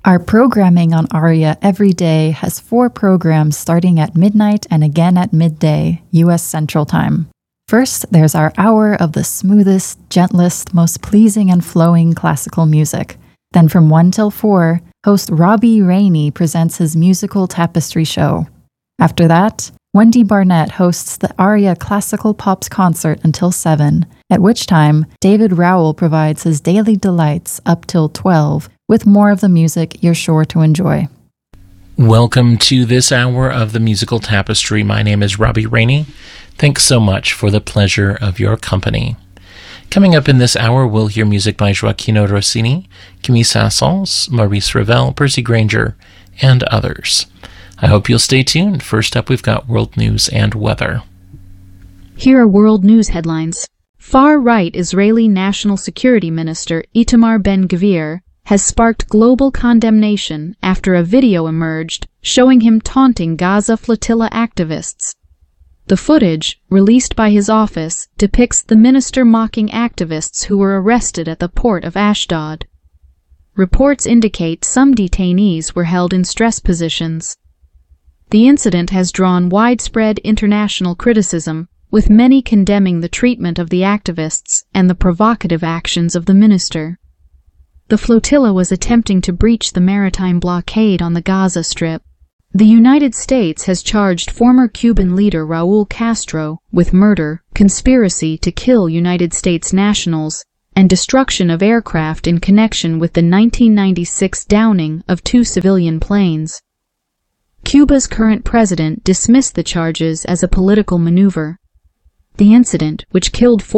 Our programming on ARIA every day has 4 programs starting at midnight and again at midday, U.S. Central Time. First, there's our hour of the smoothest, gentlest, most pleasing and flowing classical music. Then from 1 till 4, host Robbie Rainey presents his musical tapestry show. After that, Wendy Barnett hosts the ARIA Classical Pops concert until 7, at which time David Rowell provides his daily delights up till 12, with more of the music you're sure to enjoy. Welcome to this hour of the Musical Tapestry. My name is Robbie Rainey. Thanks so much for the pleasure of your company. Coming up in this hour, we'll hear music by Gioachino Rossini, Camille Saint-Saëns, Maurice Ravel, Percy Grainger, and others. I hope you'll stay tuned. First up, we've got world news and weather. Here are world news headlines. Far-right Israeli National Security Minister Itamar Ben-Gvir has sparked global condemnation after a video emerged showing him taunting Gaza flotilla activists. The footage, released by his office, depicts the minister mocking activists who were arrested at the port of Ashdod. Reports indicate some detainees were held in stress positions. The incident has drawn widespread international criticism, with many condemning the treatment of the activists and the provocative actions of the minister. The flotilla was attempting to breach the maritime blockade on the Gaza Strip. The United States has charged former Cuban leader Raul Castro with murder, conspiracy to kill United States nationals, and destruction of aircraft in connection with the 1996 downing of 2 civilian planes. Cuba's current president dismissed the charges as a political maneuver. The incident, which killed